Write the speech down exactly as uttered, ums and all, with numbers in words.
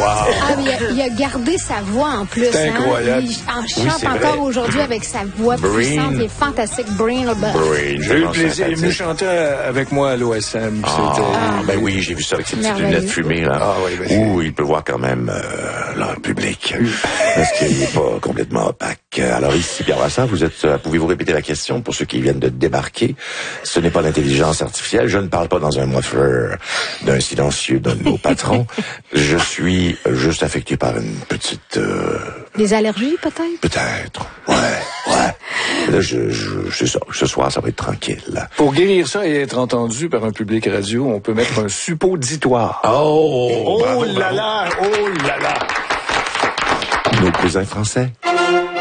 Ah, mais il, a, il a gardé sa voix en plus. C'est hein? incroyable. Il en Oui, chante c'est encore vrai. aujourd'hui avec sa voix Breen. puissante. Il est fantastique. Breen LeBeouf. Breen, J'ai eu le tellement plaisir. Il est venu sympathique. chanter avec moi à l'O S M. Ah, C'était... ben oui, j'ai vu ça avec ses petites Merveilleux. lunettes fumées, là. Ah oui, ben c'est- Ouh, il peut voir quand même euh, leur public. Parce qu'il n'est pas complètement opaque. Alors ici, Pierre Brassard, vous êtes, euh, pouvez-vous répéter la question pour ceux qui viennent de débarquer? Ce n'est pas l'intelligence artificielle. Je ne parle pas dans un muffler d'un silencieux d'un de nos patrons. Je suis juste affecté par une petite... euh, Des allergies, peut-être? peut-être. Ouais, ouais. Là, je, je, c'est ça. Ce soir, ça va être tranquille. Pour guérir ça et être entendu par un public radio, on peut mettre un suppositoire. Oh! Oh bravo, là bravo. là! Oh là là! Nos cousins français.